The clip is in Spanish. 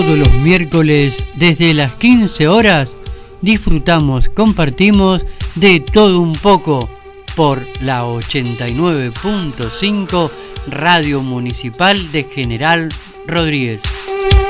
Todos los miércoles desde las 15 horas disfrutamos, compartimos de todo un poco por la 89.5 Radio Municipal de General Rodríguez.